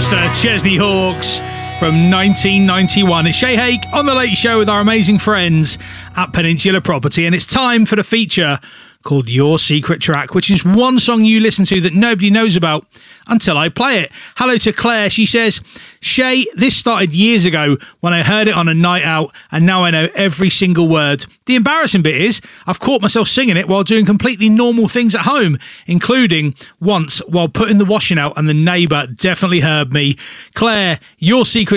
Manchester Chesney Hawks from 1991. It's Shay Hake on The Late Show with our amazing friends at Peninsula Property, and it's time for the feature called Your Secret Track, which is one song you listen to that nobody knows about until I play it. Hello to Claire. She says, Shay, this started years ago when I heard it on a night out, and now I know every single word. The embarrassing bit is I've caught myself singing it while doing completely normal things at home, including once while putting the washing out, and the neighbour definitely heard me. Claire, Your Secret